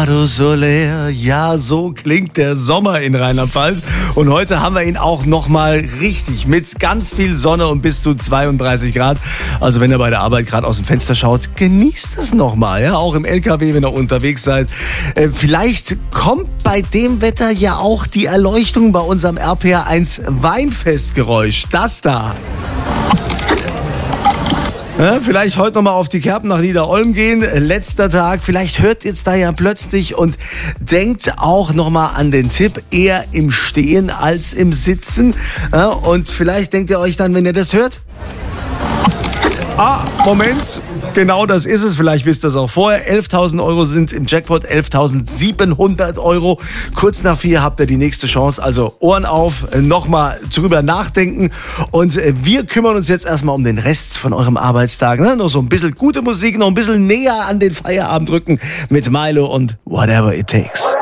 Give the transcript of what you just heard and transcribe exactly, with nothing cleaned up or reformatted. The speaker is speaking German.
Estado Soler, ja, so klingt der Sommer in Rheinland-Pfalz. Und heute haben wir ihn auch nochmal richtig mit ganz viel Sonne und bis zu zweiunddreißig Grad. Also wenn ihr bei der Arbeit gerade aus dem Fenster schaut, genießt es nochmal, ja, auch im L K W, wenn ihr unterwegs seid. Äh, vielleicht kommt bei dem Wetter ja auch die Erleuchtung bei unserem R P R eins Weinfestgeräusch. Das da. Ja, vielleicht heute nochmal auf die Kerpen nach Niederolm gehen. Letzter Tag. Vielleicht hört jetzt da ja plötzlich und denkt auch nochmal an den Tipp, eher im Stehen als im Sitzen. Ja, und vielleicht denkt ihr euch dann, wenn ihr das hört, ah, Moment, genau das ist es. Vielleicht wisst ihr es auch vorher. elftausend Euro sind im Jackpot, elftausendsiebenhundert Euro. Kurz nach vier habt ihr die nächste Chance. Also Ohren auf, nochmal drüber nachdenken. Und wir kümmern uns jetzt erstmal um den Rest von eurem Arbeitstag. Ne? Noch so ein bisschen gute Musik, noch ein bisschen näher an den Feierabend rücken mit Milo und Whatever It Takes.